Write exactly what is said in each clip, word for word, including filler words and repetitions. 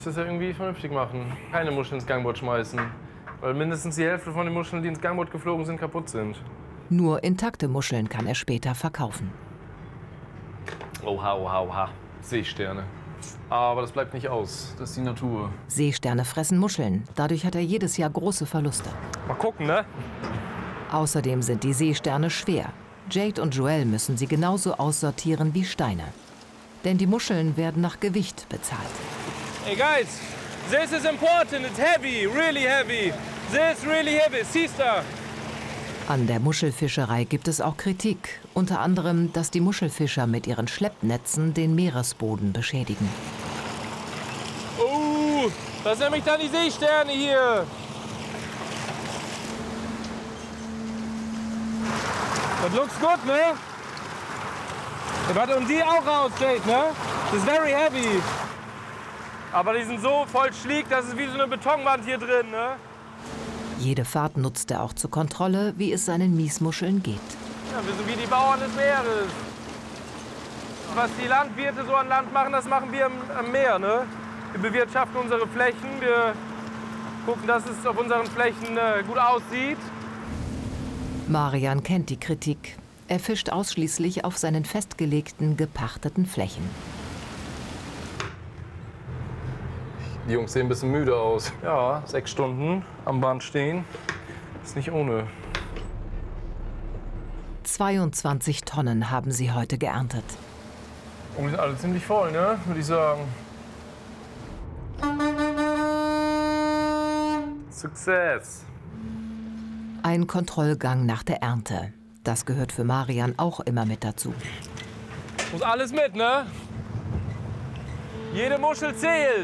Das ist ja irgendwie vernünftig machen. Keine Muscheln ins Gangboot schmeißen. Weil mindestens die Hälfte von den Muscheln, die ins Gangboot geflogen sind, kaputt sind. Nur intakte Muscheln kann er später verkaufen. Oha, oha, oha. Seesterne. Aber das bleibt nicht aus. Das ist die Natur. Seesterne fressen Muscheln. Dadurch hat er jedes Jahr große Verluste. Mal gucken, ne? Außerdem sind die Seesterne schwer. Jade und Joel müssen sie genauso aussortieren wie Steine. Denn die Muscheln werden nach Gewicht bezahlt. Hey guys, this is important. It's heavy, really heavy. This is really heavy. Sister. An der Muschelfischerei gibt es auch Kritik. Unter anderem, dass die Muschelfischer mit ihren Schleppnetzen den Meeresboden beschädigen. Oh, das sind nämlich dann die Seesterne hier. Das looks good, ne? Warte, und die auch raus, Jade, ne? Das ist very heavy. Aber die sind so voll schliek, das ist wie so eine Betonwand hier drin, ne? Jede Fahrt nutzt er auch zur Kontrolle, wie es seinen Miesmuscheln geht. Ja, wir sind wie die Bauern des Meeres. Was die Landwirte so an Land machen, das machen wir am, am Meer, ne? Wir bewirtschaften unsere Flächen, wir gucken, dass es auf unseren Flächen äh, gut aussieht. Marian kennt die Kritik. Er fischt ausschließlich auf seinen festgelegten, gepachteten Flächen. Die Jungs sehen ein bisschen müde aus. Ja, sechs Stunden am Band stehen, ist nicht ohne. zweiundzwanzig Tonnen haben sie heute geerntet. Und die sind alle ziemlich voll, ne? Würde ich sagen. Success! Ein Kontrollgang nach der Ernte. Das gehört für Marian auch immer mit dazu. Muss alles mit, ne? Jede Muschel zählt.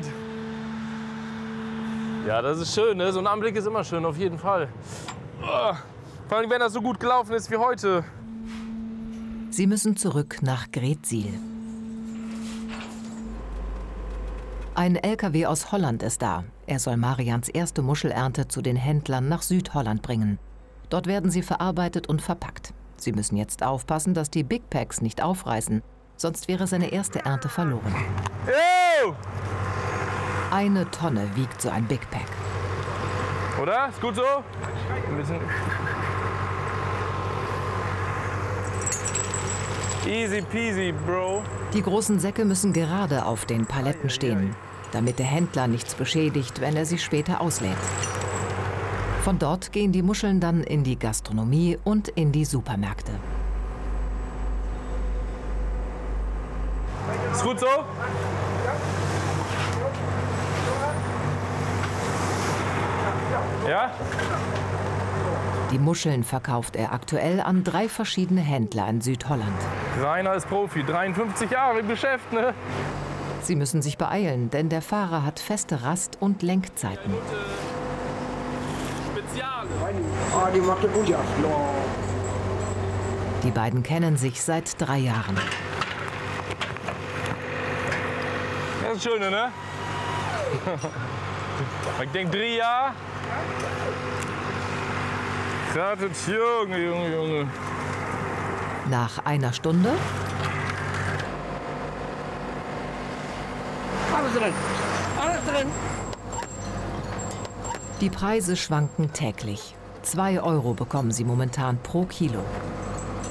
Ja, das ist schön, ne? So ein Anblick ist immer schön, auf jeden Fall. Vor allem, wenn das so gut gelaufen ist wie heute. Sie müssen zurück nach Greetsiel. Ein L K W aus Holland ist da. Er soll Marians erste Muschelernte zu den Händlern nach Südholland bringen. Dort werden sie verarbeitet und verpackt. Sie müssen jetzt aufpassen, dass die Big Packs nicht aufreißen. Sonst wäre seine erste Ernte verloren. Yo! Eine Tonne wiegt so ein Big Pack. Oder? Ist gut so? Ein bisschen. Easy peasy, Bro. Die großen Säcke müssen gerade auf den Paletten stehen, damit der Händler nichts beschädigt, wenn er sie später auslädt. Von dort gehen die Muscheln dann in die Gastronomie und in die Supermärkte. Ist gut so? Ja? Die Muscheln verkauft er aktuell an drei verschiedene Händler in Südholland. Rainer ist Profi, dreiundfünfzig Jahre im Geschäft, ne? Sie müssen sich beeilen, denn der Fahrer hat feste Rast- und Lenkzeiten. Die beiden kennen sich seit drei Jahren. Das ist schön, ne? Ich denke, drei Jahre. Kratet, Junge, Junge, Junge. Nach einer Stunde Alles drin, alles drin. Die Preise schwanken täglich. Zwei Euro bekommen sie momentan pro Kilo.